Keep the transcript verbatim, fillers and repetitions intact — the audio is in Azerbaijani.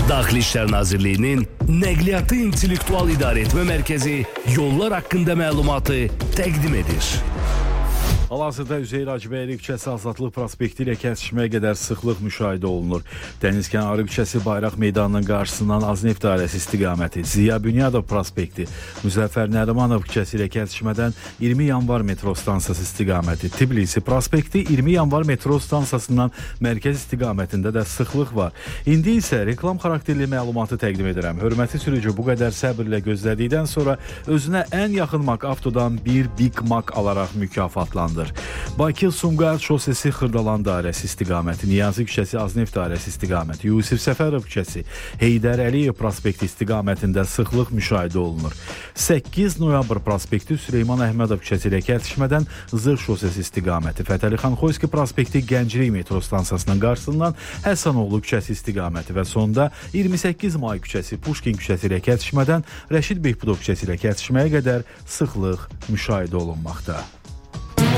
Daxili İşlər Nazirliyinin Nəqliyyatı İntellektual İdarəetmə Mərkəzi yollar haqqında məlumatı təqdim edir. Hal-hazırda Üzeyir Hacıbəyli küçəsi Azadlıq prospekti ilə kəsişməyə qədər sıxlıq müşahidə olunur. Dənizkənarı küçəsi Bayraq meydanının qarşısından Azneft dairəsi istiqaməti, Ziya Bünyadov prospekti, Müzəffər Nərimanov küçəsi ilə kəsişmədən iyirmi yanvar metro stansiyası istiqaməti, Tbilisi prospekti iyirmi yanvar metro stansiyasından mərkəz istiqamətində də sıxlıq var. İndi isə reklam xarakterli məlumatı təqdim edirəm. Hörmətli sürücü, bu qədər səbirlə gözlədikdən sonra özünə ən yaxın Mak Avtodan bir Big Mac alaraq mükafatlandı. Bakı-Sumqayıt şosesi Xırdalan dairəsi istiqaməti, Niyazi küçəsi Azneft dairəsi istiqaməti, Yusif Səfərov küçəsi Heydər Əliyev prospekti istiqamətində sıxlıq müşahidə olunur. səkkiz noyabr prospekti Süleyman Əhmədov küçəsi ilə kəsişmədən Zırh şosesi istiqaməti, Fətəli xan Xoyski prospekti Gənclik metro stansiyasının qarşısından Həsənoğlu küçəsi istiqaməti və sonda iyirmi səkkiz may küçəsi Puşkin küçəsi ilə kəsişmədən Rəşid Behbudov küçəsi ilə kəsişməyə qədər sıxlıq müşahidə olunmaqda.